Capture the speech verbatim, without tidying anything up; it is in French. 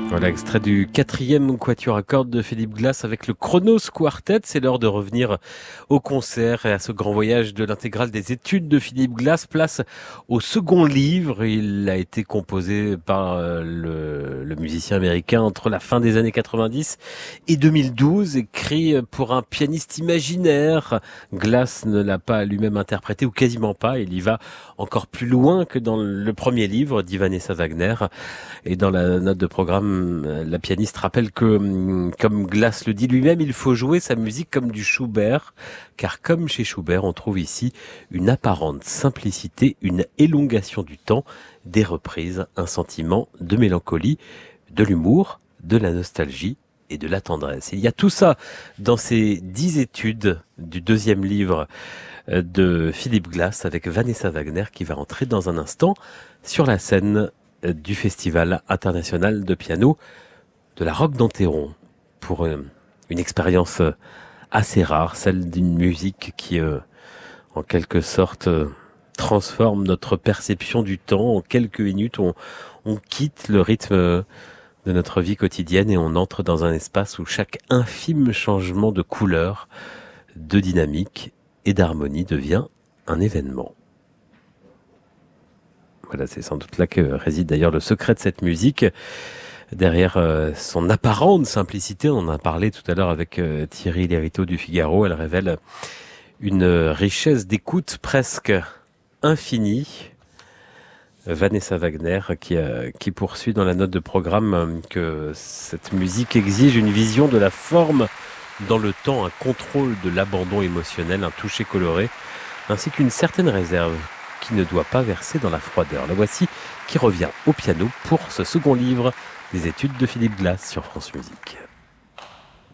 Voilà, extrait du quatrième quatuor à cordes de Philippe Glass avec le Chronos Quartet. C'est l'heure de revenir au concert et à ce grand voyage de l'intégrale des études de Philippe Glass. Place au second livre. Il a été composé par euh, le, le musicien américain entre la fin des années quatre-vingt-dix et deux mille douze, écrit pour un pianiste imaginaire. Glass ne l'a pas lui-même interprété, ou quasiment pas. Il y va encore plus loin que dans le premier livre d'Ivanessa Wagner. Et dans la note de programme, la pianiste rappelle que, comme Glass le dit lui-même, il faut jouer sa musique comme du Schubert, car comme chez Schubert, on trouve ici une apparente simplicité, une élongation du temps, des reprises, un sentiment de mélancolie, de l'humour, de la nostalgie et de la tendresse. Il y a tout ça dans ces dix études du deuxième livre de Philippe Glass avec Vanessa Wagner qui va entrer dans un instant sur la scène du Festival international de piano de la Roque d'Enterron pour euh, une expérience euh, assez rare, celle d'une musique qui, euh, en quelque sorte, euh, transforme notre perception du temps. En quelques minutes, on, on quitte le rythme euh, de notre vie quotidienne et on entre dans un espace où chaque infime changement de couleur, de dynamique et d'harmonie devient un événement. Voilà, c'est sans doute là que réside d'ailleurs le secret de cette musique. Derrière euh, son apparente simplicité, on en a parlé tout à l'heure avec euh, Thierry Lériteau du Figaro, elle révèle une richesse d'écoute presque infinie. Vanessa Wagner qui, euh, qui poursuit dans la note de programme euh, que cette musique exige une vision de la forme dans le temps, un contrôle de l'abandon émotionnel, un toucher coloré, ainsi qu'une certaine réserve qui ne doit pas verser dans la froideur. La voici qui revient au piano pour ce second livre des études de Philippe Glass sur France Musique.